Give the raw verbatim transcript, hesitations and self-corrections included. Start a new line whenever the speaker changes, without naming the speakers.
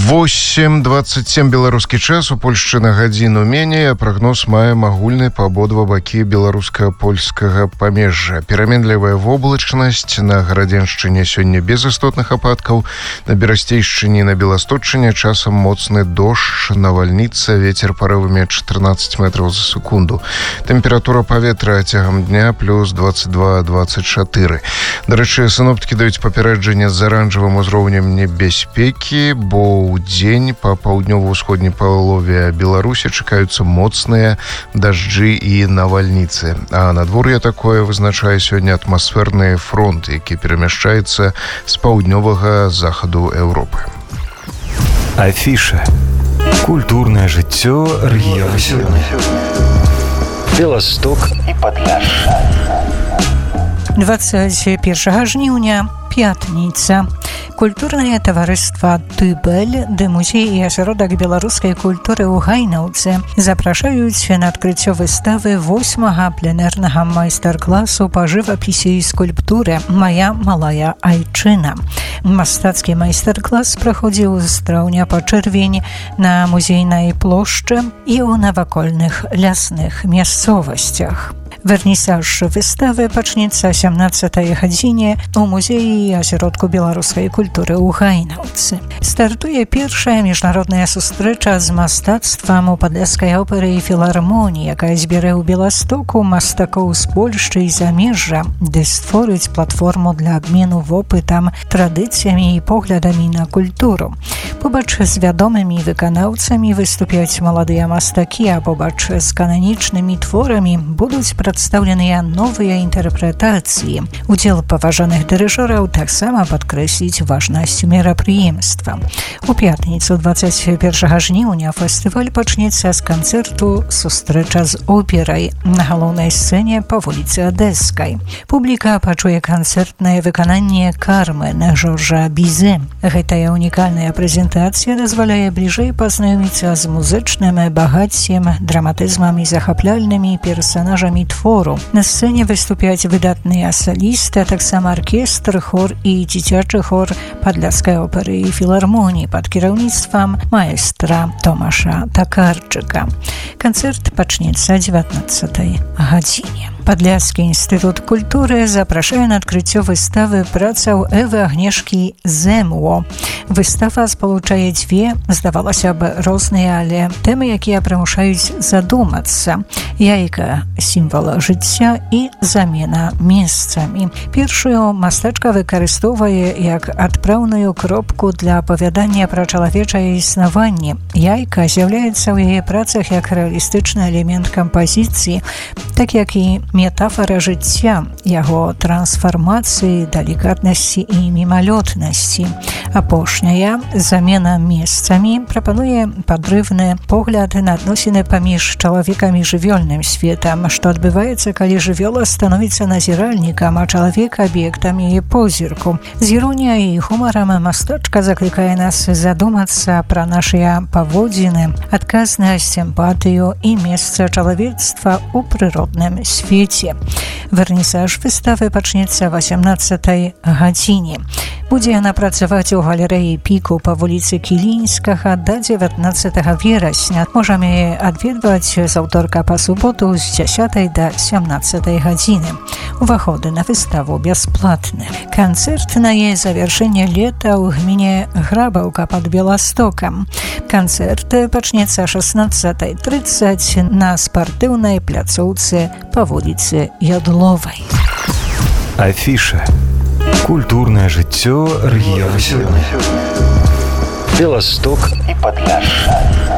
восемь двадцать семь беларускі час, у Польшчы на гадзіну меней, а прагноз маем агульны па абодва бакі беларуска-польскага памежжа. Пераменлівая воблачнасць, на Гарадзеншчыне сёння без істотных ападкаў, на Берасцейшчыне, на Беласточчыне часам моцны дождж, навальніца, вецер парывамі чатырнаццаць метраў за секунду. Тэмпература паветра цягам дня плюс двадцать два двадцать чатыры. Дарэчы, сіноптыкі даюць папярэджанне з аранжавым узроўнем небяспекі, бо у дзень па паўднёва-ўсходняй палове Беларусі чакаюцца моцныя дажджы і навальніцы. А надвор'е такое вызначае сёння атмасферны фронт, які перамяшчаецца з паўднёвага захаду Еўропы.
Афіша. Культурнае жыццё рэгіёна сёння. Беласток і Падляшша.
двадцать первого жніўня, пятніца. Культурнае таварыства «Тыбель», ды музей і асяродак беларускай культуры ў Гайнаўцы запрашаюць на адкрыццё выставы восьмага пленэрнага майстар-класу па жывапісе і скульптуры «Мая малая айчына». Мастацкі майстар-клас праходзіў з траўня па чэрвень на музейнай плошчы і ў навакольных лясных мясцовасцях. Вернісаж выставы пачнецца сямнаццатай гадзіне ў музеі і асяродку беларускай культуры ў Гайнаўцы. Стартуе першая міжнародная сустрэча з мастацтвам у падляшскай оперы і філармоніі, якая збярэ ў Беластоку мастакоў з Польшчы і замежжа, ды створыць платформу для абмену вопытам, традыцыямі і поглядамі на культуру. Побач з вядомымі выканаўцамі выступяць маладыя мастакі, а побач з кананічнымі творамі будуць прадстаўленыя новыя інтэрпрэтацыі. Удзел паважаных дырыжораў таксама падкрэсліць важнасць мерапрыемства. У пятніцу двадцать первого жніўня фестываль пачнецца з канцэрту «Сустрэча з операй» на галоўнай сцэне па вуліцы Адэскай. Публіка пачуе канцэртнае выкананне «Кармен» Жоржа Бізе. Гэтая унікальная прэзентацыя дазваляе бліжэй пазнаёміцца з музычным багаццем, драматызмам і захапляльнымі персанажамі твору. На сцэне выступяць выдатныя салісты, а таксама аркестр, хор і дзіцячы хор падляшскай оперы і філармоніі пад кіраўніцтвам маэстра Томаша Такарчыка. Канцэрт пачнецца дзевятнаццатай гадзіне. Падляшскі інстытут культуры запрашае на адкрыццё выставы працаў Эвы Агнешкі «Земло». Выстава спалучае дзве, здавалася б, розныя, але тэмы, якія прымушаюць задумацца. Яйка – сімвал жыцця і замена месцамі. Першую мастачка выкарыстоўвае як адпраўную кропку для апавядання пра чалавечае існаванне. Яйка з'яўляецца ў яе працах як рэалістычны элемент кампазіцыі, так як і метафара жыцця, яго трансфармацыі, далікатнасці і мімалётнасці. Апошняя, замена месцамі, прапануе падрыўны погляд на адносіны паміж чалавекам і жывёльным светам, што адбываецца, калі жывёла становіцца назіральнікам, а чалавек аб'ектам яе позірку. З іроніяй і гумарам мастачка заклікае нас задумацца пра нашыя паводзіны, адказнасць, эмпатыю і месца чалавецтва ў прыродным свеце. Вернісаж выставы пачнецца васямнаццатай гадзіне. Будзе яна працаваць у галерэі «Піку» па вуліцы Кілінскага да дзевятнаццатага верасня. Можам яе адведваць з аўторка па суботу з дзясятай да сямнаццатай гадзіны. Уваходы на выставу бясплатны. Канцэрт на яе завяршэнне лета ў гміне Грабаўка пад Беластокам. Канцэрт пачнецца шаснаццатай трыццаць на спартыўнай пляцоўцы па вуліцы Ядловай.
Афіша. Культурнае жыццё рэгіёна сёння. Беласток і Падляшша.